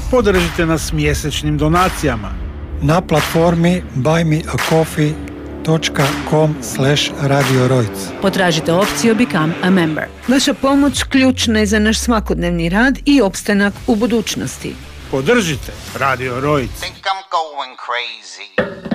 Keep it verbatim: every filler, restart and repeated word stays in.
Podržite nas mjesečnim donacijama na platformi buy me a coffee dot com slash radio rojc. Potražite opciju Become a Member. Vaša pomoć ključna je za naš svakodnevni rad i opstanak u budućnosti. Podržite Radio Rojc. Think I'm going crazy.